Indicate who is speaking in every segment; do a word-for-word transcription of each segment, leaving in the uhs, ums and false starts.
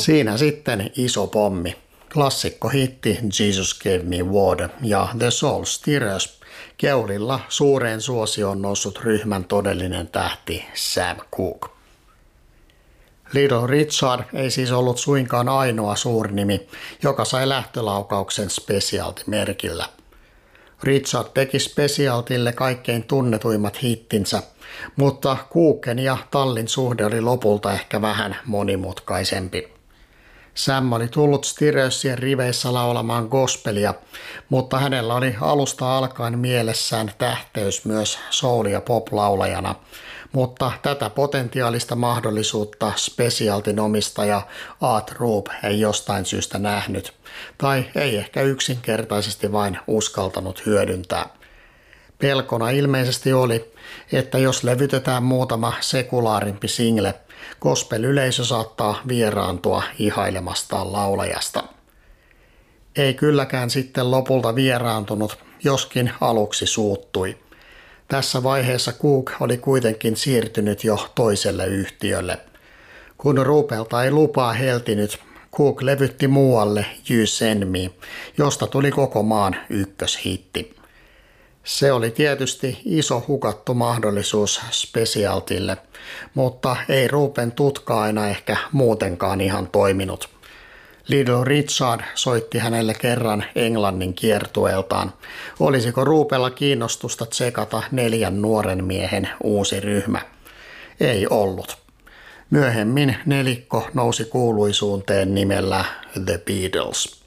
Speaker 1: Siinä sitten iso pommi. Klassikko hitti Jesus Gave Me Water ja The Soul Stirrers. Keulilla suureen suosioon noussut ryhmän todellinen tähti Sam Cooke. Little Richard ei siis ollut suinkaan ainoa suurnimi, joka sai lähtölaukauksen Specialty-merkillä. Richard teki Specialtylle kaikkein tunnetuimmat hittinsä, mutta Cooken ja tallin suhde oli lopulta ehkä vähän monimutkaisempi. Sam oli tullut Stirrersien riveissä laulamaan gospelia, mutta hänellä oli alusta alkaen mielessään tähteys myös soul- ja pop-laulajana, mutta tätä potentiaalista mahdollisuutta Specialtyn omistaja Art Rupe ei jostain syystä nähnyt, tai ei ehkä yksinkertaisesti vain uskaltanut hyödyntää. Pelkona ilmeisesti oli, että jos levytetään muutama sekulaarimpi single, gospel-yleisö saattaa vieraantua ihailemastaan laulajasta. Ei kylläkään sitten lopulta vieraantunut, joskin aluksi suuttui. Tässä vaiheessa Cooke oli kuitenkin siirtynyt jo toiselle yhtiölle. Kun Rupelta ei lupaa heltinyt, Cooke levytti muualle You Send Me, josta tuli koko maan ykköshitti. Se oli tietysti iso hukattu mahdollisuus Specialtylle, mutta ei Rupen tutka aina ehkä muutenkaan ihan toiminut. Little Richard soitti hänelle kerran Englannin kiertueeltaan. Olisiko Rupella kiinnostusta tsekata neljän nuoren miehen uusi ryhmä? Ei ollut. Myöhemmin nelikko nousi kuuluisuuteen nimellä The Beatles.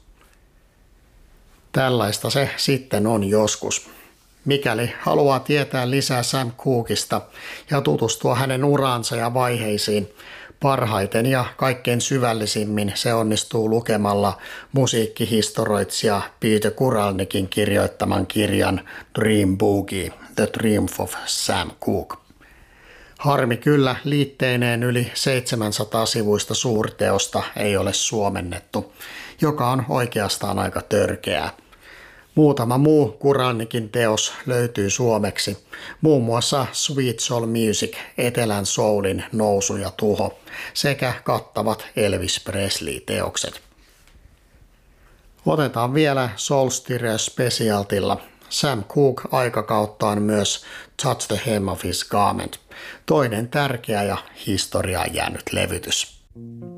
Speaker 1: Tällaista se sitten on joskus. Mikäli haluaa tietää lisää Sam Cookesta ja tutustua hänen uraansa ja vaiheisiin, parhaiten ja kaikkein syvällisimmin se onnistuu lukemalla musiikkihistoroitsija Peter Kuralnikin kirjoittaman kirjan Dream Boogie, The Triumph of Sam Cooke. Harmi kyllä liitteineen yli seitsemänsataa sivuista suurteosta ei ole suomennettu, joka on oikeastaan aika törkeää. Muutama muu Kuralnikin teos löytyy suomeksi, muun muassa Sweet Soul Music, Etelän soulin nousu ja tuho sekä kattavat Elvis Presley-teokset. Otetaan vielä Soul Stirrers Specialtylla Sam Cooke aikakauttaan myös Touch the Hem of His Garment, toinen tärkeä ja historiaan jäänyt levytys.